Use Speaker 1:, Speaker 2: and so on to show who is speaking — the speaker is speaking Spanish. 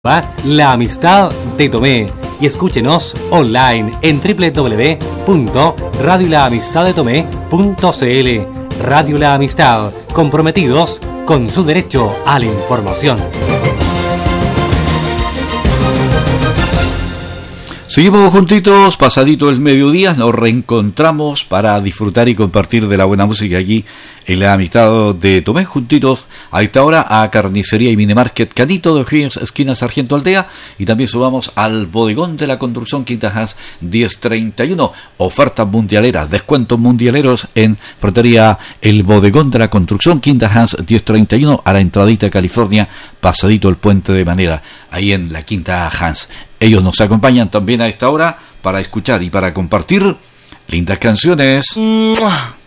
Speaker 1: La Amistad de Tomé y escúchenos online en www.radiolaamistaddetomé.cl. Radio La Amistad, comprometidos con su derecho a la información.
Speaker 2: Seguimos juntitos, pasadito el mediodía, nos reencontramos para disfrutar y compartir de la buena música aquí en La Amistad de Tomé, juntitos a esta hora a Carnicería y Minimarket Canito de O'Higgins, esquina Sargento Aldea, y también subamos al Bodegón de la Construcción Quinta Hans 1031, ofertas mundialeras, descuentos mundialeros en Ferretería El Bodegón de la Construcción Quinta Hans 1031, a la entradita de California, pasadito el puente de Manera, ahí en la Quinta Hans. Ellos nos acompañan también a esta hora para escuchar y para compartir lindas canciones.